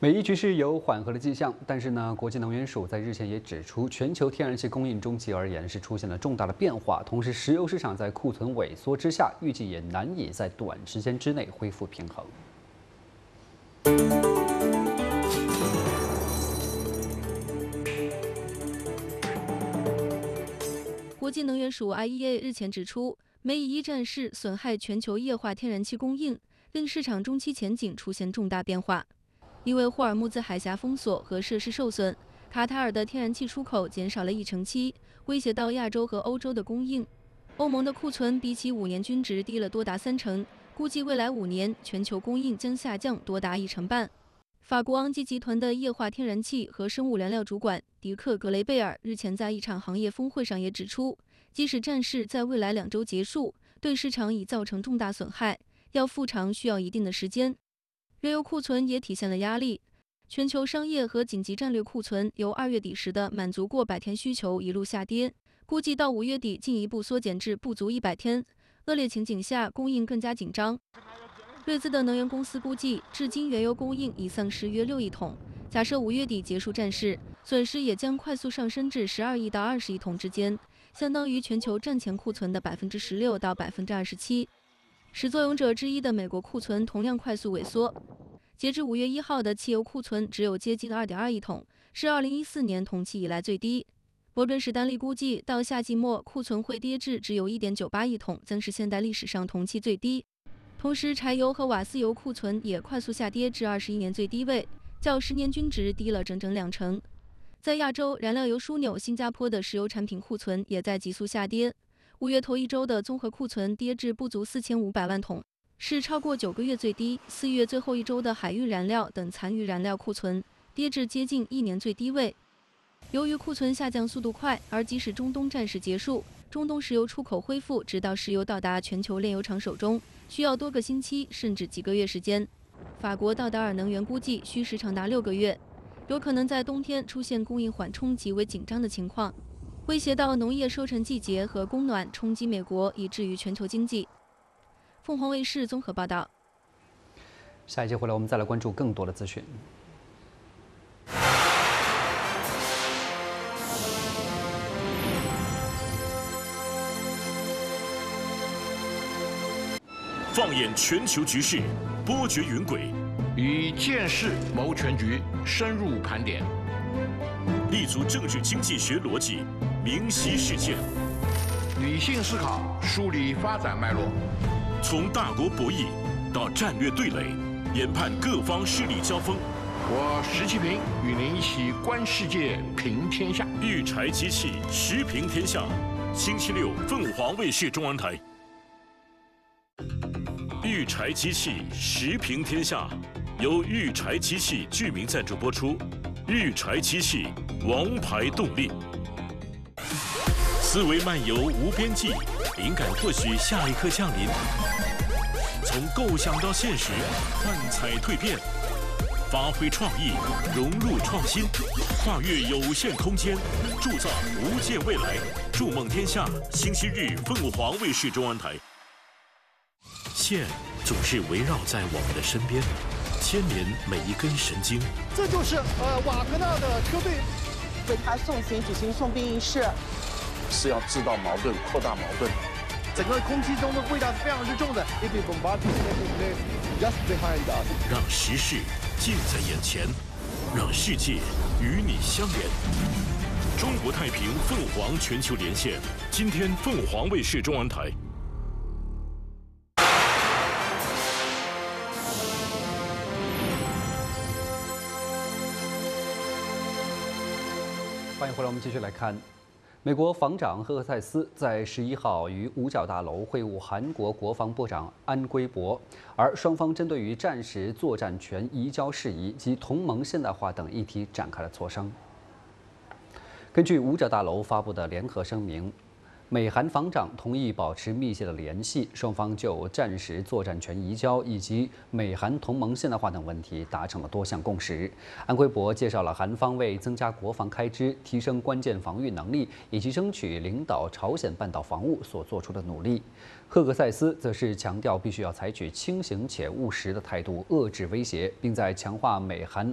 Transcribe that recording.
美伊局势有缓和的迹象，但是呢，国际能源署在日前也指出，全球天然气供应终极而言是出现了重大的变化，同时石油市场在库存萎缩之下，预计也难以在短时间之内恢复平衡。 国际能源署 IEA 日前指出，美以一战事损害全球液化天然气供应，令市场中期前景出现重大变化。因为霍尔木兹海峡封锁和设施受损，卡塔尔的天然气出口减少了1/7，威胁到亚洲和欧洲的供应。欧盟的库存比起5年均值低了多达30%，估计未来5年全球供应将下降多达1成半。法国昂基集团的液化天然气和生物燃料主管迪克·格雷贝尔日前在一场行业峰会上也指出，即使战事在未来2周结束，对市场已造成重大损害，要复常需要一定的时间。原油库存也体现了压力，全球商业和紧急战略库存由2月底时的满足过百天需求一路下跌，估计到5月底进一步缩减至不足100天。恶劣情景下，供应更加紧张。瑞兹的能源公司估计，至今原油供应已丧失约6亿桶。假设5月底结束战事，损失也将快速上升至12亿到20亿桶之间，相当于全球战前库存的16%到27%。始作俑者之一的美国库存同样快速萎缩，截至5月1号的汽油库存只有接近2.2亿桶，是2014年同期以来最低。摩根士丹利估计，到夏季末库存会跌至只有1.98亿桶，将是现代历史上同期最低。同时，柴油和瓦斯油库存也快速下跌至21年最低位，较10年均值低了整整2成。在亚洲，燃料油枢纽新加坡的石油产品库存也在急速下跌。5月头1周的综合库存跌至不足4500万桶，是超过9个月最低。4月最后1周的海运燃料等残余燃料库存跌至接近1年最低位。由于库存下降速度快，而即使中东战事结束，中东石油出口恢复，直到石油到达全球炼油厂手中，需要多个星期甚至几个月时间。法国道达尔能源估计需时长达6个月，有可能在冬天出现供应缓冲极为紧张的情况，威胁到农业收成季节和供暖，冲击美国以至于全球经济。凤凰卫视综合报道。 下一节回来，我们再来关注更多的资讯。 放眼全球局势，波谲云诡， 以见识谋全局，深入盘点， 立足政治经济学逻辑，明晰事件， 理性思考，梳理发展脉络， 从大国博弈到战略对垒，研判各方势力交锋。 我石其平与您一起观世界，评天下。 育柴机器时评天下，星期六凤凰卫视中文台。育柴机器时评天下，由育柴机器剧名赞助播出。育柴机器，王牌动力。思维漫游无边际，灵感或许下一刻降临。从构想到现实，幻彩蜕变，发挥创意，融入创新，跨越有限空间，铸造无限未来。筑梦天下，星期日凤凰卫视中文台。线总是围绕在我们的身边，牵连每一根神经。 这就是瓦格纳的车队为他送行举行送殡仪式， 是要制造矛盾、扩大矛盾。 整个空气中的味道是非常之重的。 让时事近在眼前，让世界与你相连。中国太平凤凰全球连线，今天凤凰卫视中文台。 欢迎回来，我们继续来看。美国防长赫克塞斯在11号于五角大楼会晤韩国国防部长安圭博，而双方针对于战时作战权移交事宜及同盟现代化等议题展开了磋商。根据五角大楼发布的联合声明，美韩防长同意保持密切的联系，双方就战时作战权移交以及美韩同盟现代化等问题达成了多项共识。安圭博介绍了韩方为增加国防开支、提升关键防御能力以及争取领导朝鲜半岛防务所做出的努力。赫克塞斯则是强调必须要采取清醒且务实的态度，遏制威胁，并在强化美韩